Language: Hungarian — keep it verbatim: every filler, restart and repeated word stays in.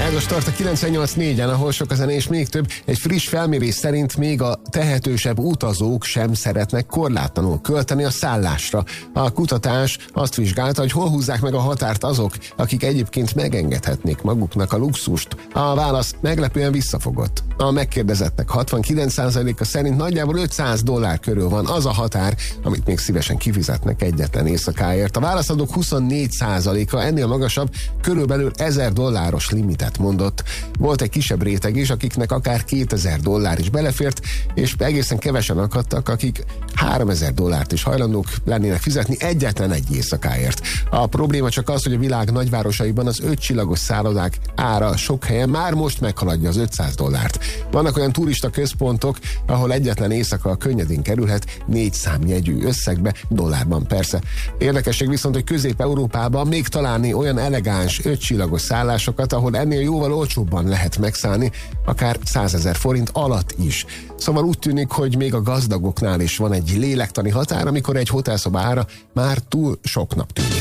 Ágos tart a kilencvennyolc négyen, ahol sok a zene és még több. Egy friss felmérés szerint még a tehetősebb utazók sem szeretnek korlátlanul költeni a szállásra. A kutatás azt vizsgálta, hogy hol húzzák meg a határt azok, akik egyébként megengedhetnék maguknak a luxust. A válasz meglepően visszafogott. A megkérdezettek hatvankilenc százaléka szerint nagyjából ötszáz dollár körül van az a határ, amit még szívesen kifizetnek egyetlen éjszakáért. A válaszadók huszonnégy százaléka ennél magasabb, körülbelül ezer dolláros limitet mondott. Volt egy kisebb réteg is, akiknek akár kétezer dollár is belefért, és egészen kevesen akadtak, akik háromezer dollárt is hajlandók lennének fizetni egyetlen egy éjszakáért. A probléma csak az, hogy a világ nagyvárosaiban az ötcsillagos szállodák ára sok helyen már most meghaladja az ötszáz dollárt. Vannak olyan turista központok, ahol egyetlen éjszaka könnyedén kerülhet négy számjegyű összegbe, dollárban persze. Érdekesség viszont, hogy Közép-Európában még találni olyan elegáns ötcsillagos szállásokat, ahol ennél jóval olcsóbban lehet megszállni, akár százezer forint alatt is. Szóval úgy tűnik, hogy még a gazdagoknál is van egy lélektani határ, amikor egy hotelszoba ára már túl soknak tűnik.